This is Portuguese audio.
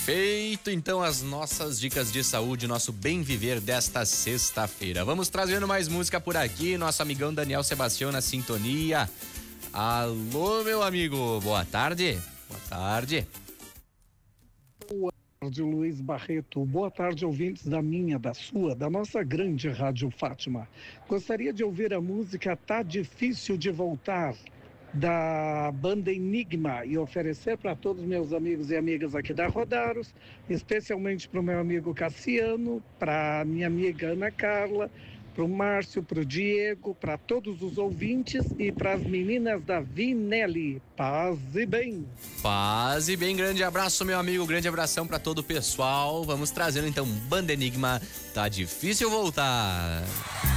Feito então as nossas dicas de saúde, nosso bem viver desta sexta-feira. Vamos trazendo mais música por aqui, nosso amigão Daniel Sebastião na sintonia. Alô, meu amigo, boa tarde. Boa tarde. Boa tarde, Luiz Barreto. Boa tarde, ouvintes da minha, da sua, da nossa grande Rádio Fátima. Gostaria de ouvir a música Tá Difícil de Voltar, da banda Enigma, e oferecer para todos meus amigos e amigas aqui da Rodaros, especialmente para o meu amigo Cassiano, para minha amiga Ana Carla, para o Márcio, para o Diego, para todos os ouvintes e para as meninas da Vinelli. Paz e bem. Paz e bem, grande abraço, meu amigo, grande abração para todo o pessoal. Vamos trazendo então banda Enigma, Tá Difícil Voltar.